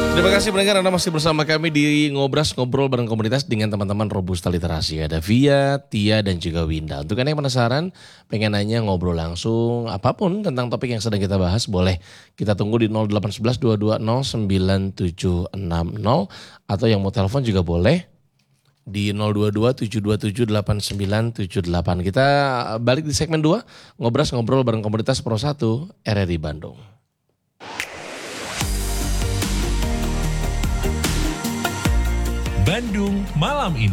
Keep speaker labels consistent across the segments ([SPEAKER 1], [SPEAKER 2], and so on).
[SPEAKER 1] Terima kasih pendengar, Anda masih bersama kami di Ngobras, ngobrol bareng komunitas dengan teman-teman Robusta Literasi. Ada Via, Tia, dan juga Winda. Untuk Anda yang penasaran, pengen nanya ngobrol langsung, apapun tentang topik yang sedang kita bahas, boleh kita tunggu di 0811 220 9760. Atau yang mau telepon juga boleh di 022 727 8978. Kita balik di segmen 2, Ngobras, ngobrol bareng komunitas Pro 1 RRI Bandung.
[SPEAKER 2] Bandung malam ini.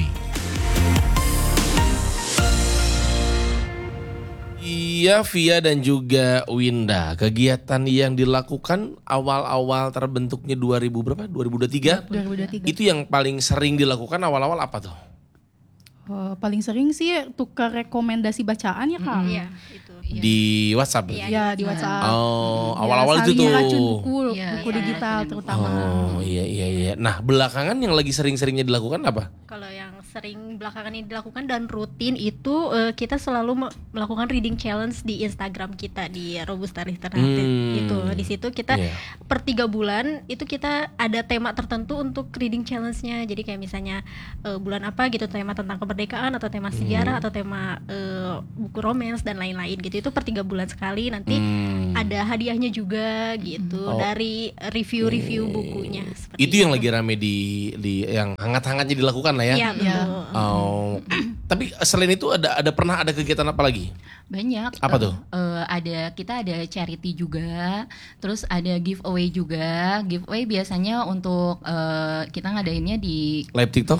[SPEAKER 1] Iya, Via dan juga Winda. Kegiatan yang dilakukan awal-awal terbentuknya 2000 berapa? 2023?
[SPEAKER 3] 2023.
[SPEAKER 1] Itu yang paling sering dilakukan awal-awal apa tuh?
[SPEAKER 3] Paling sering sih tukar rekomendasi bacaan ya Kak.
[SPEAKER 4] Iya, itu.
[SPEAKER 1] Di WhatsApp.
[SPEAKER 3] Ya di WhatsApp.
[SPEAKER 1] Oh, awal-awal itu
[SPEAKER 3] saling
[SPEAKER 1] tuh.
[SPEAKER 3] racun buku,
[SPEAKER 4] Iya,
[SPEAKER 3] buku
[SPEAKER 4] iya,
[SPEAKER 3] digital
[SPEAKER 4] racun
[SPEAKER 3] terutama.
[SPEAKER 1] Oh, iya. Nah, belakangan yang lagi sering-seringnya dilakukan apa?
[SPEAKER 4] Kalau yang sering belakangan ini dilakukan dan rutin itu kita selalu melakukan reading challenge di Instagram kita di Robusta Literasi. Itu di situ kita per 3 bulan itu kita ada tema tertentu untuk reading challenge-nya. Jadi kayak misalnya bulan apa gitu tema tentang kemerdekaan atau tema sejarah atau tema buku romance dan lain-lain gitu. Itu per 3 bulan sekali, nanti ada hadiahnya juga gitu dari review-review bukunya.
[SPEAKER 1] Itu yang lagi rame di yang hangat-hangatnya dilakukan lah ya.
[SPEAKER 4] Iya, betul.
[SPEAKER 1] Oh. Tapi selain itu pernah ada kegiatan apa lagi?
[SPEAKER 5] Banyak.
[SPEAKER 1] Apa tuh?
[SPEAKER 5] Kita ada charity juga, terus ada giveaway juga. Giveaway biasanya untuk kita ngadainnya di
[SPEAKER 1] Live TikTok?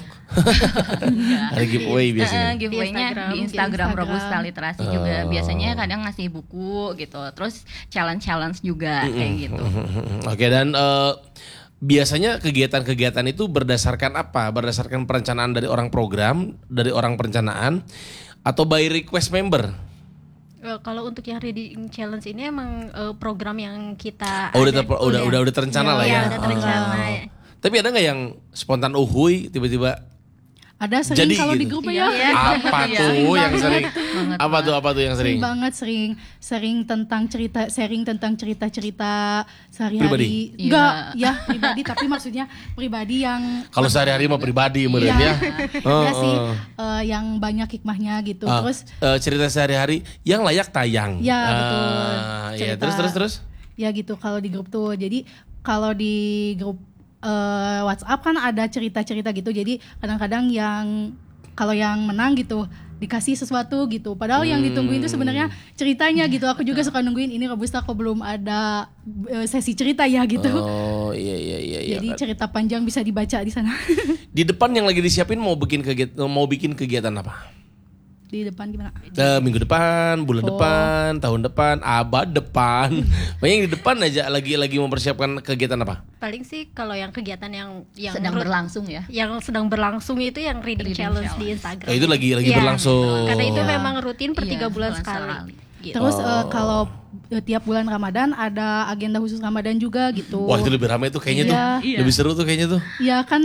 [SPEAKER 1] Ada giveaway biasanya.
[SPEAKER 5] giveaway-nya di Instagram Robusta Literasi juga. Biasanya kadang ngasih buku gitu. Terus challenge juga kayak gitu.
[SPEAKER 1] Oke, dan biasanya kegiatan-kegiatan itu berdasarkan apa? Berdasarkan perencanaan dari orang program, dari orang perencanaan, atau by request member?
[SPEAKER 4] Kalau untuk yang reading challenge ini emang program yang kita
[SPEAKER 1] udah terencana lah ya.
[SPEAKER 4] Iya, udah terencana.
[SPEAKER 1] Tapi ada nggak yang spontan uhuy tiba-tiba?
[SPEAKER 3] Ada sering
[SPEAKER 1] Jadi
[SPEAKER 3] kalau
[SPEAKER 1] gitu.
[SPEAKER 3] di grup ya.
[SPEAKER 1] Apa tuh yang sering? Apa tuh yang
[SPEAKER 3] Sering
[SPEAKER 1] sering?
[SPEAKER 3] banget, sering tentang cerita-cerita sehari-hari.
[SPEAKER 5] Pribadi?
[SPEAKER 3] Enggak, ya pribadi tapi maksudnya pribadi yang
[SPEAKER 1] Kalau sehari-hari mah pribadi meren ya.
[SPEAKER 3] ya sih yang banyak hikmahnya gitu. Terus
[SPEAKER 1] cerita sehari-hari yang layak tayang.
[SPEAKER 3] ya betul.
[SPEAKER 1] Ya, terus.
[SPEAKER 3] Ya gitu kalau di grup tuh. Jadi kalau di grup WhatsApp kan ada cerita-cerita gitu. Jadi kadang-kadang kalau yang menang gitu dikasih sesuatu gitu. Padahal yang ditungguin itu sebenarnya ceritanya gitu. Aku juga suka nungguin ini Robusta kok belum ada sesi cerita ya gitu.
[SPEAKER 1] Oh iya.
[SPEAKER 3] Jadi cerita panjang bisa dibaca di sana.
[SPEAKER 1] Di depan yang lagi disiapin mau bikin kegiatan apa?
[SPEAKER 3] Di depan gimana?
[SPEAKER 1] Minggu depan, bulan depan, tahun depan, abad depan. Banyak yang di depan aja lagi mempersiapkan kegiatan apa?
[SPEAKER 4] Paling sih kalau yang kegiatan yang
[SPEAKER 5] Sedang berlangsung ya.
[SPEAKER 4] Yang sedang berlangsung itu yang reading challenge di Instagram.
[SPEAKER 1] Itu lagi
[SPEAKER 4] Iya,
[SPEAKER 1] berlangsung.
[SPEAKER 4] Karena itu
[SPEAKER 3] Iya.
[SPEAKER 4] memang rutin per 3 bulan
[SPEAKER 5] sebulan
[SPEAKER 4] sekali.
[SPEAKER 5] sekali.
[SPEAKER 4] Gitu.
[SPEAKER 3] Terus kalau tiap bulan Ramadan ada agenda khusus Ramadan juga gitu.
[SPEAKER 1] Wah, itu lebih ramai tuh kayaknya tuh.
[SPEAKER 5] Iya.
[SPEAKER 1] Lebih seru tuh kayaknya tuh.
[SPEAKER 3] Ya kan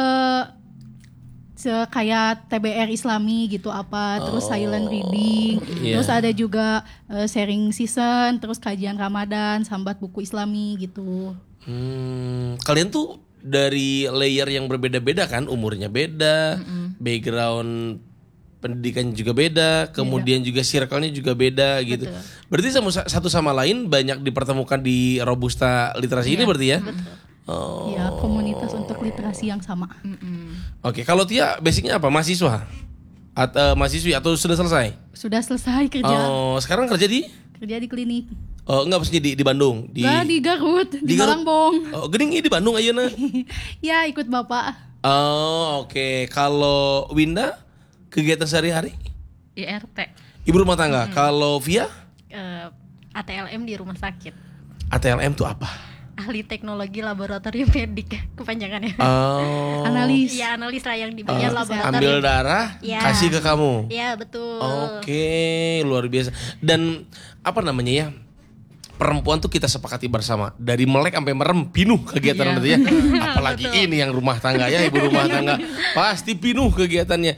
[SPEAKER 3] kayak TBR Islami gitu apa, terus silent reading,
[SPEAKER 1] iya.
[SPEAKER 3] terus ada juga sharing season, terus kajian Ramadan, sambat buku Islami gitu.
[SPEAKER 1] Kalian tuh dari layer yang berbeda-beda kan, umurnya beda, background pendidikannya juga beda, kemudian juga circle-nya juga beda gitu. Berarti satu sama lain banyak dipertemukan di Robusta Literasi ini berarti ya?
[SPEAKER 3] Ya komunitas untuk literasi yang sama.
[SPEAKER 1] Oke, kalau Tia basicnya apa? Mahasiswa? Mahasiswi atau sudah selesai?
[SPEAKER 3] Sudah selesai kerja.
[SPEAKER 1] Oh, sekarang kerja di?
[SPEAKER 3] Kerja di klinik.
[SPEAKER 1] Oh, enggak maksudnya di Bandung,
[SPEAKER 3] Nggak, di Garut, di
[SPEAKER 1] Garut?
[SPEAKER 3] Malangbong.
[SPEAKER 1] Oh, geuning ieu di Bandung ayeuna.
[SPEAKER 3] Ya ikut bapak.
[SPEAKER 1] Oh, oke. Kalau Winda kegiatan sehari-hari?
[SPEAKER 5] IRT.
[SPEAKER 1] Ibu rumah tangga. Kalau Via?
[SPEAKER 4] ATLM di rumah sakit.
[SPEAKER 1] ATLM tuh apa?
[SPEAKER 4] Ahli teknologi laboratorium medik kepanjangannya.
[SPEAKER 1] Oh.
[SPEAKER 3] Analis.
[SPEAKER 4] Iya, analis lah yang di bagian laboratorium.
[SPEAKER 1] Ambil darah,
[SPEAKER 4] Ya.
[SPEAKER 1] kasih ke kamu.
[SPEAKER 4] Iya, betul.
[SPEAKER 1] Oke, luar biasa. Dan apa namanya ya? Perempuan tuh kita sepakati bersama dari melek sampai merem pinuh kegiatan berarti ya. Apalagi ini yang rumah tangga ya, ibu rumah tangga pasti pinuh kegiatannya.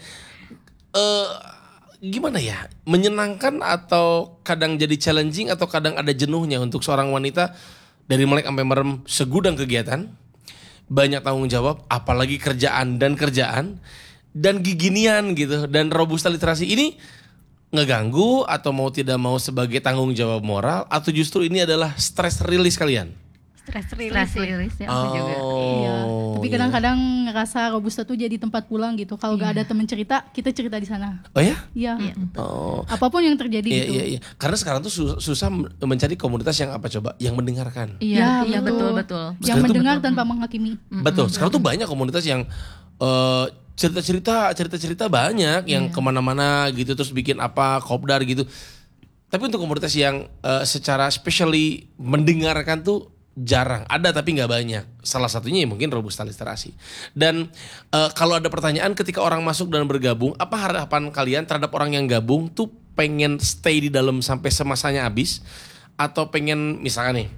[SPEAKER 1] Gimana ya? Menyenangkan atau kadang jadi challenging atau kadang ada jenuhnya untuk seorang wanita dari melek sampai merem segudang kegiatan. banyak tanggung jawab, apalagi kerjaan dan giginian gitu. Dan Robusta Literasi ini ngeganggu atau mau tidak mau sebagai tanggung jawab moral, atau justru ini adalah stress release kalian?
[SPEAKER 4] Stress
[SPEAKER 5] Stress release ya aku juga.
[SPEAKER 3] Iya. Tapi kadang-kadang ngerasa Robusta tuh jadi tempat pulang gitu. Kalau gak ada temen cerita, kita cerita di sana.
[SPEAKER 1] Oh ya?
[SPEAKER 3] Iya.
[SPEAKER 1] Oh.
[SPEAKER 3] Apapun yang terjadi
[SPEAKER 1] Iya,
[SPEAKER 3] gitu.
[SPEAKER 1] iya. Karena sekarang tuh susah mencari komunitas yang apa coba? Yang mendengarkan.
[SPEAKER 5] Iya,
[SPEAKER 3] Ya,
[SPEAKER 5] betul.
[SPEAKER 3] Yang
[SPEAKER 1] Sekarang tuh
[SPEAKER 3] mendengar tanpa menghakimi.
[SPEAKER 1] Betul. Sekarang tuh banyak komunitas yang cerita-cerita banyak yang kemana-mana gitu, terus bikin apa kopdar gitu. Tapi untuk komunitas yang secara specially mendengarkan tuh jarang. Ada tapi nggak banyak. Salah satunya ya mungkin Robusta Literasi. Dan kalau ada pertanyaan ketika orang masuk dan bergabung, apa harapan kalian terhadap orang yang gabung tuh pengen stay di dalam sampai semasanya habis, atau pengen misalkan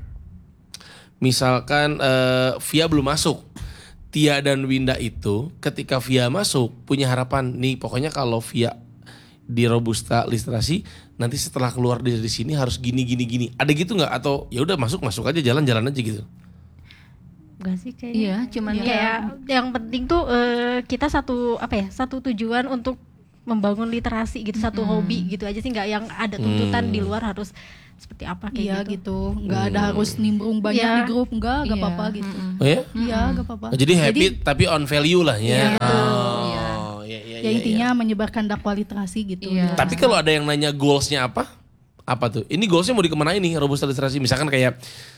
[SPEAKER 1] Via belum masuk, Tia dan Winda itu ketika Via masuk punya harapan nih, pokoknya kalau Via di Robusta Literasi nanti setelah keluar dari sini harus gini. Ada gitu nggak? Atau ya udah masuk aja, jalan aja gitu?
[SPEAKER 4] Enggak sih kayaknya.
[SPEAKER 5] Iya, cuman
[SPEAKER 4] kayak yang penting tuh kita satu tujuan untuk membangun literasi gitu, satu hobi gitu aja sih, nggak yang ada tuntutan di luar harus seperti apa kayak
[SPEAKER 3] Iya
[SPEAKER 4] gitu.
[SPEAKER 3] gitu. Nggak ada harus nimbrung banyak
[SPEAKER 4] Iya.
[SPEAKER 3] di grup, nggak apa-apa gitu.
[SPEAKER 1] Oh ya?
[SPEAKER 3] Iya, nggak apa-apa.
[SPEAKER 1] Jadi happy tapi on value lah ya.
[SPEAKER 3] Iya,
[SPEAKER 1] Oh,
[SPEAKER 3] Ya intinya menyebarkan dakwah literasi gitu.
[SPEAKER 5] Iya.
[SPEAKER 1] Tapi kalau ada yang nanya goalsnya apa? Apa tuh? Ini goalsnya mau dikemanain nih Robusta Literasi? Misalkan kayak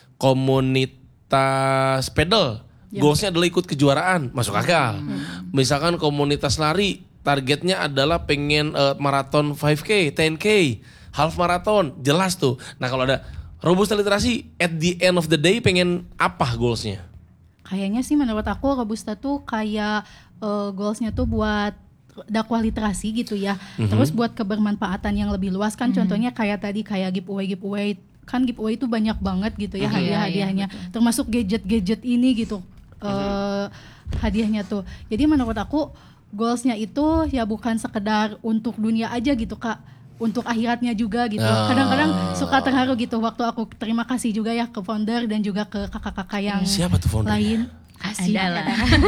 [SPEAKER 1] komunitas pedal, goalsnya adalah ikut kejuaraan, masuk akal. Misalkan komunitas lari, targetnya adalah pengen maraton 5K, 10K, half marathon, jelas tuh. Nah kalau ada Robusta Literasi, at the end of the day pengen apa goalsnya?
[SPEAKER 3] Kayaknya sih menurut aku Robusta tuh kayak goalsnya tuh buat dakwah literasi gitu ya. Terus buat kebermanfaatan yang lebih luas kan, contohnya kayak tadi kayak giveaway kan, giveaway itu banyak banget gitu ya hadiah-hadiahnya. Termasuk gadget-gadget ini gitu hadiahnya tuh. Jadi menurut aku goalsnya itu ya bukan sekedar untuk dunia aja gitu Kak, untuk akhiratnya juga gitu. Kadang-kadang suka terharu gitu waktu aku terima kasih juga ya ke founder dan juga ke kakak-kakak yang
[SPEAKER 1] Siapa tuh foundernya?
[SPEAKER 3] lain.
[SPEAKER 5] adalah.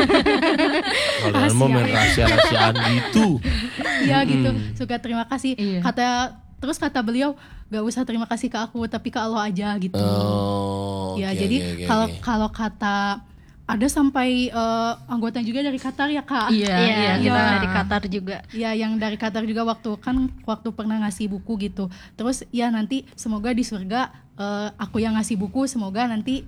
[SPEAKER 1] Kalian mau main rahasia-rahasiaan gitu.
[SPEAKER 3] Iya gitu, suka terima kasih.
[SPEAKER 5] Iya.
[SPEAKER 3] Terus kata beliau, gak usah terima kasih ke aku, tapi ke Allah aja gitu.
[SPEAKER 1] Oh,
[SPEAKER 3] Ya
[SPEAKER 1] oke,
[SPEAKER 3] jadi
[SPEAKER 1] oke.
[SPEAKER 3] kalau kata ada sampai anggota juga dari Qatar ya Kak.
[SPEAKER 5] Iya,
[SPEAKER 4] kita
[SPEAKER 3] Iya.
[SPEAKER 4] dari Qatar juga.
[SPEAKER 3] Ya yang dari Qatar juga waktu pernah ngasih buku gitu. Terus ya nanti semoga di surga aku yang ngasih buku, semoga nanti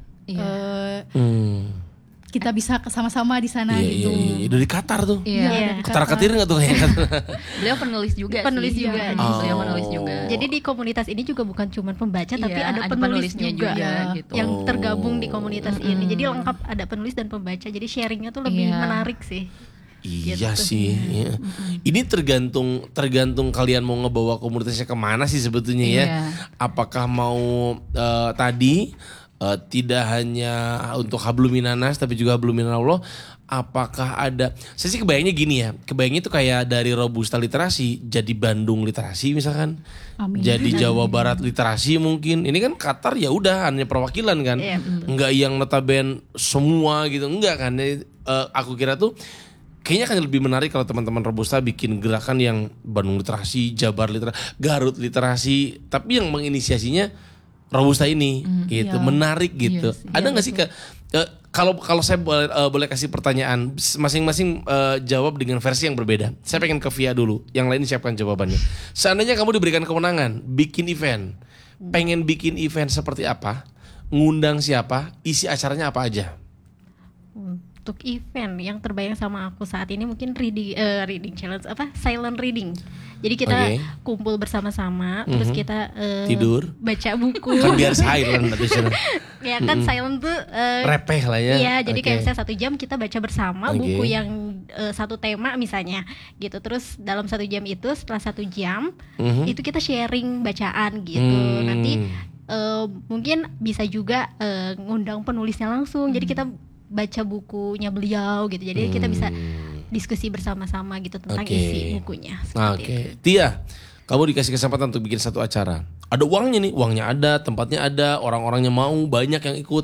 [SPEAKER 3] kita bisa sama-sama di sana gitu.
[SPEAKER 1] Iya. Dari Qatar tuh.
[SPEAKER 5] Iya.
[SPEAKER 3] dari
[SPEAKER 1] Qatar ketir nggak tuh kayaknya?
[SPEAKER 5] Beliau penulis juga
[SPEAKER 4] Penulis
[SPEAKER 5] sih.
[SPEAKER 4] juga.
[SPEAKER 5] Beliau penulis juga.
[SPEAKER 4] Jadi di komunitas ini juga bukan cuma pembaca, tapi
[SPEAKER 5] Iya,
[SPEAKER 4] ada
[SPEAKER 5] ada
[SPEAKER 4] penulis
[SPEAKER 5] penulisnya
[SPEAKER 4] juga,
[SPEAKER 5] juga, gitu.
[SPEAKER 4] yang tergabung di komunitas ini. Jadi lengkap, ada penulis dan pembaca. Jadi sharingnya tuh lebih
[SPEAKER 5] Iya.
[SPEAKER 4] menarik sih.
[SPEAKER 1] Iya sih. Iya. Ini tergantung kalian mau ngebawa komunitasnya kemana sih sebetulnya ya.
[SPEAKER 5] Iya.
[SPEAKER 1] Apakah mau tadi tidak hanya untuk habluminanas tapi juga habluminallah. Apakah ada? Saya sih kebayangnya gini ya. Kebayangnya itu kayak dari Robusta Literasi jadi Bandung Literasi misalkan.
[SPEAKER 3] Amin.
[SPEAKER 1] Jadi Jawa Barat Literasi mungkin. Ini kan Qatar ya udah hanya perwakilan kan.
[SPEAKER 4] Iya,
[SPEAKER 1] Enggak yang notaben semua gitu. Enggak kan. Aku kira tuh kayaknya akan lebih menarik kalau teman-teman Robusta bikin gerakan yang Bandung Literasi, Jabar Literasi, Garut Literasi, tapi yang menginisiasinya Robusta ini gitu,
[SPEAKER 3] iya.
[SPEAKER 1] menarik gitu.
[SPEAKER 5] Iya sih.
[SPEAKER 1] Ada nggak sih kalau saya boleh kasih pertanyaan, masing-masing jawab dengan versi yang berbeda. Saya pengen ke Via dulu, yang lain siapkan jawabannya. Seandainya kamu diberikan kewenangan bikin event, pengen bikin event seperti apa, ngundang siapa, isi acaranya apa aja?
[SPEAKER 4] Untuk event yang terbayang sama aku saat ini mungkin reading challenge, silent reading. Jadi kita
[SPEAKER 1] Oke.
[SPEAKER 4] kumpul bersama-sama, terus kita
[SPEAKER 1] Tidur.
[SPEAKER 4] baca buku.
[SPEAKER 1] Kan biar silent atau
[SPEAKER 4] Ya kan silent tuh
[SPEAKER 1] repeh lah ya.
[SPEAKER 4] iya, jadi kayak
[SPEAKER 1] Oke.
[SPEAKER 4] misalnya 1 jam kita baca bersama
[SPEAKER 1] Oke.
[SPEAKER 4] buku yang satu tema misalnya gitu. Terus dalam 1 jam itu, setelah 1 jam itu kita sharing bacaan gitu. Nanti mungkin bisa juga ngundang penulisnya langsung. Jadi kita baca bukunya beliau gitu. Jadi kita bisa diskusi bersama-sama gitu tentang
[SPEAKER 1] Oke.
[SPEAKER 4] isi bukunya.
[SPEAKER 1] Oke, Tia, kamu dikasih kesempatan untuk bikin satu acara. Ada uangnya nih, uangnya ada, tempatnya ada, orang-orangnya mau, banyak yang ikut.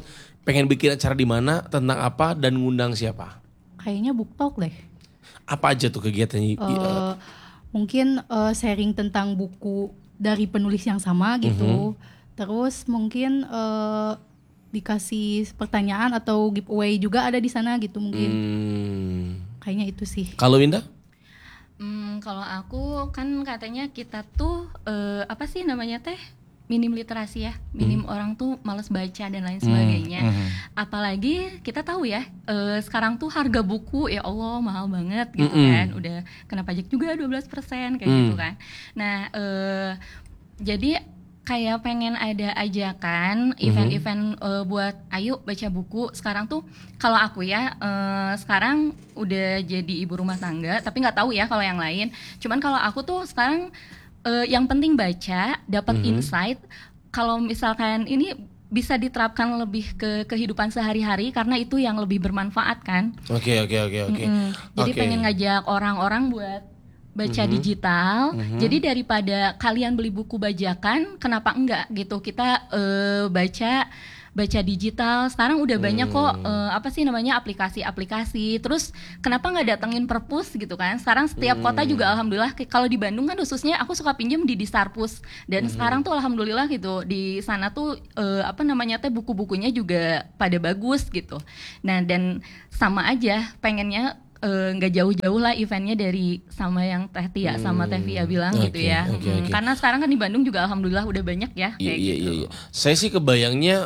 [SPEAKER 1] pengen bikin acara di mana, tentang apa, dan ngundang siapa?
[SPEAKER 3] Kayaknya book talk deh.
[SPEAKER 1] Apa aja tuh kegiatannya?
[SPEAKER 3] Mungkin sharing tentang buku dari penulis yang sama gitu. Terus mungkin dikasih pertanyaan atau giveaway juga ada di sana gitu mungkin. Kayaknya itu sih.
[SPEAKER 1] Kalau Winda?
[SPEAKER 5] Kalau aku kan katanya kita tuh apa sih namanya teh? Minim literasi ya, minim orang tuh malas baca dan lain sebagainya. Apalagi kita tahu ya, sekarang tuh harga buku ya Allah mahal banget gitu kan. Udah kena pajak juga 12% kayak gitu kan. Nah, jadi kayak pengen ada ajakan event-event buat ayo baca buku. Sekarang tuh kalau aku ya sekarang udah jadi ibu rumah tangga, tapi nggak tahu ya kalau yang lain. Cuman kalau aku tuh sekarang yang penting baca, dapat insight. Kalau misalkan ini bisa diterapkan lebih ke kehidupan sehari-hari karena itu yang lebih bermanfaat kan.
[SPEAKER 1] Oke.
[SPEAKER 5] Jadi pengen ngajak orang-orang buat baca digital. Jadi daripada kalian beli buku bajakan, kenapa enggak gitu kita baca digital. Sekarang udah banyak kok aplikasi-aplikasi. Terus kenapa nggak datengin perpus gitu kan? Sekarang setiap kota juga alhamdulillah. Kalau di Bandung kan khususnya aku suka pinjam di Distarpus. Dan sekarang tuh alhamdulillah gitu di sana tuh buku-bukunya juga pada bagus gitu. Nah dan sama aja pengennya nggak jauh-jauh lah eventnya dari sama yang Teh Tia sama Teh Via bilang gitu ya. Karena sekarang kan di Bandung juga alhamdulillah udah banyak ya kayak gitu.
[SPEAKER 1] Iya. Saya sih kebayangnya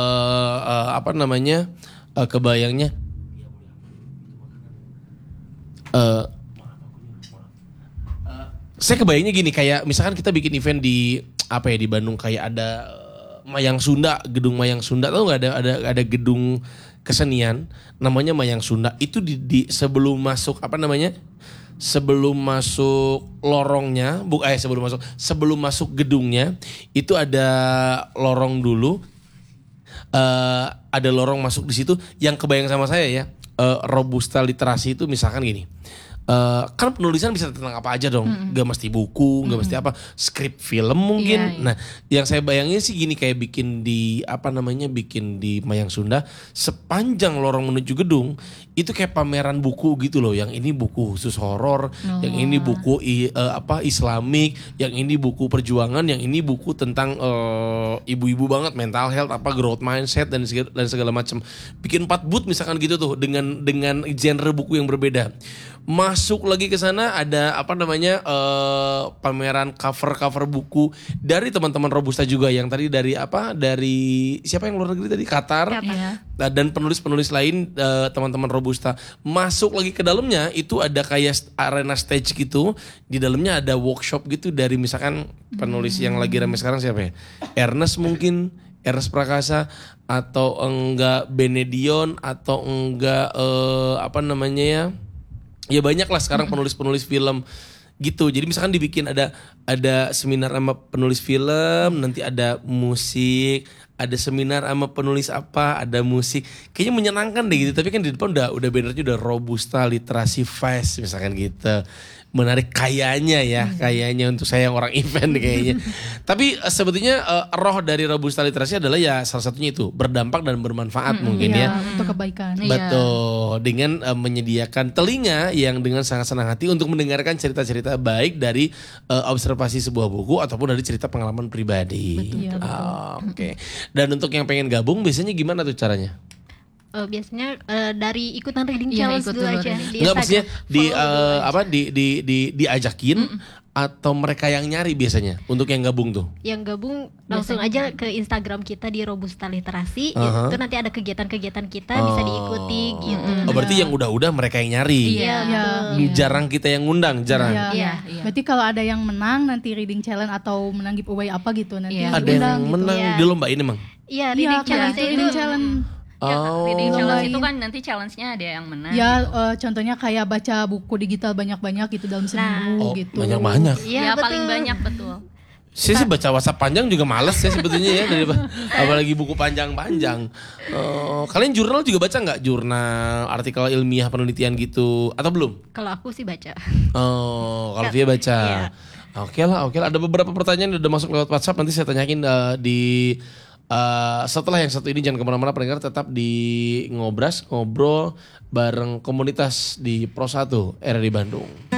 [SPEAKER 1] kebayangnya saya kebayangnya gini, kayak misalkan kita bikin event di di Bandung, kayak ada Mayang Sunda, gedung Mayang Sunda, tahu nggak ada gedung kesenian namanya Mayang Sunda. Itu di sebelum masuk sebelum masuk lorongnya, sebelum masuk gedungnya itu ada lorong dulu, ada lorong masuk di situ. Yang kebayang sama saya ya, robusta literasi itu misalkan gini. Kan penulisan bisa tentang apa aja dong, gak mesti buku, gak mesti skrip film mungkin. Nah, yang saya bayangin sih gini, kayak bikin di Mayang Sunda, sepanjang lorong menuju gedung itu kayak pameran buku gitu loh. Yang ini buku khusus horor, yang ini buku Islamik, yang ini buku perjuangan, yang ini buku tentang ibu-ibu banget, mental health, growth mindset dan segala macam. Bikin 4 booth misalkan gitu tuh dengan genre buku yang berbeda. Masuk lagi ke sana ada pameran cover buku dari teman-teman Robusta juga, yang tadi dari siapa yang luar negeri tadi, Qatar. Dan penulis-penulis lain, teman-teman Robusta. Masuk lagi ke dalamnya itu ada kayak arena stage gitu. Di dalamnya ada workshop gitu dari misalkan penulis yang lagi ramai sekarang siapa ya? Ernest Prakasa, atau enggak Benedion, atau enggak ya banyak lah sekarang penulis-penulis film gitu. Jadi misalkan dibikin ada seminar sama penulis film, nanti ada musik, ada seminar sama penulis ada musik. Kayaknya menyenangkan deh gitu. Tapi kan di depan udah bannernya udah Robusta Literasi Fest misalkan gitu. Menarik kayaknya untuk saya yang orang event kayaknya. Tapi sebetulnya roh dari Robusta Literasi adalah ya salah satunya itu berdampak dan bermanfaat mungkin ya.
[SPEAKER 3] Untuk kebaikan.
[SPEAKER 1] Betul. Dengan menyediakan telinga yang dengan sangat senang hati untuk mendengarkan cerita-cerita baik dari observasi sebuah buku ataupun dari cerita pengalaman pribadi.
[SPEAKER 3] Betul.
[SPEAKER 1] Oke. Dan untuk yang pengen gabung biasanya gimana tuh caranya?
[SPEAKER 4] Biasanya dari ikutan reading challenge dulu aja di
[SPEAKER 1] Enggak, maksudnya
[SPEAKER 4] Instagram.
[SPEAKER 1] diajakin atau mereka yang nyari biasanya untuk yang gabung tuh?
[SPEAKER 4] Yang gabung langsung aja ke Instagram kita di Robusta Literasi. Itu nanti ada kegiatan-kegiatan kita bisa diikuti gitu.
[SPEAKER 1] Berarti yang udah mereka yang nyari.
[SPEAKER 4] Iya.
[SPEAKER 1] Jarang kita yang ngundang, jarang.
[SPEAKER 3] Iya. Berarti kalau ada yang menang nanti reading challenge atau menang giveaway apa gitu nanti
[SPEAKER 1] Ada yang menang
[SPEAKER 3] gitu.
[SPEAKER 1] dilombain emang?
[SPEAKER 4] Iya, reading challenge itu
[SPEAKER 3] reading challenge.
[SPEAKER 5] Reading challenge itu kan nanti challenge-nya ada yang menang.
[SPEAKER 3] Ya contohnya kayak baca buku digital banyak-banyak gitu dalam seminggu gitu.
[SPEAKER 1] Banyak-banyak.
[SPEAKER 5] Ya paling banyak betul.
[SPEAKER 1] Saya sih baca WhatsApp panjang juga males ya sebetulnya ya, apalagi buku panjang-panjang. Kalian jurnal juga baca nggak? Jurnal, artikel ilmiah, penelitian gitu, atau belum?
[SPEAKER 4] Kalau aku sih baca.
[SPEAKER 1] Kalau Via baca. Oke lah. Ada beberapa pertanyaan yang udah masuk lewat WhatsApp, nanti saya tanyakin di Setelah yang satu ini jangan kemana-mana pendengar, tetap di Ngobras, ngobrol bareng komunitas di Pro 1 RRI Bandung.